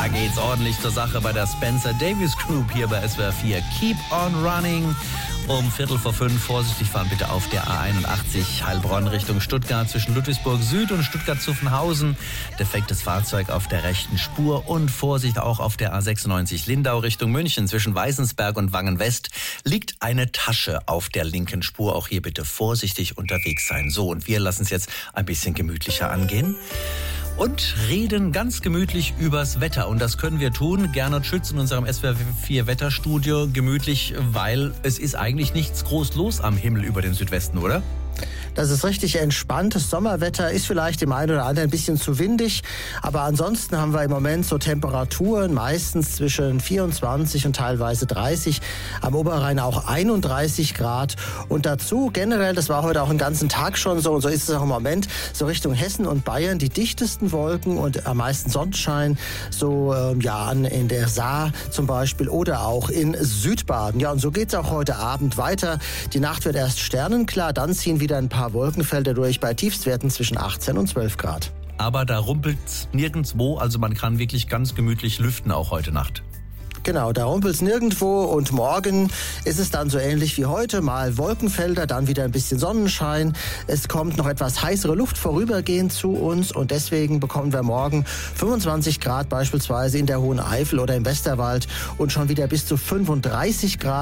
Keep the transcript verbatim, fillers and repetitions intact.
Da geht's ordentlich zur Sache bei der Spencer Davis Group hier bei S W R vier. Keep on running. Um Viertel vor fünf vorsichtig fahren bitte auf der A einundachtzig Heilbronn Richtung Stuttgart zwischen Ludwigsburg Süd und Stuttgart-Zuffenhausen. Defektes Fahrzeug auf der rechten Spur und Vorsicht auch auf der A sechsundneunzig Lindau Richtung München zwischen Weißensberg und Wangen-West liegt eine Tasche auf der linken Spur. Auch hier bitte vorsichtig unterwegs sein. So, und wir lassen es jetzt ein bisschen gemütlicher angehen. Und reden ganz gemütlich übers Wetter. Und das können wir tun. Gernot Schütz in unserem S W R vier Wetterstudio. Gemütlich, weil es ist eigentlich nichts groß los am Himmel über den Südwesten, oder? Das ist richtig entspanntes Sommerwetter, ist vielleicht dem einen oder anderen ein bisschen zu windig, aber ansonsten haben wir im Moment so Temperaturen meistens zwischen vierundzwanzig und teilweise dreißig, am Oberrhein auch einunddreißig Grad und dazu generell, das war heute auch den ganzen Tag schon so und so ist es auch im Moment, so Richtung Hessen und Bayern die dichtesten Wolken und am meisten Sonnenschein, so ähm, ja in der Saar zum Beispiel oder auch in Südbaden. Ja, und so geht's auch heute Abend weiter. Die Nacht wird erst sternenklar, dann ziehen wieder ein paar Wolkenfelder durch bei Tiefstwerten zwischen achtzehn und zwölf Grad. Aber da rumpelt's nirgendwo, also man kann wirklich ganz gemütlich lüften auch heute Nacht. Genau, da rumpelt's nirgendwo und morgen ist es dann so ähnlich wie heute, mal Wolkenfelder, dann wieder ein bisschen Sonnenschein. Es kommt noch etwas heißere Luft vorübergehend zu uns und deswegen bekommen wir morgen fünfundzwanzig Grad beispielsweise in der Hohen Eifel oder im Westerwald und schon wieder bis zu fünfunddreißig Grad.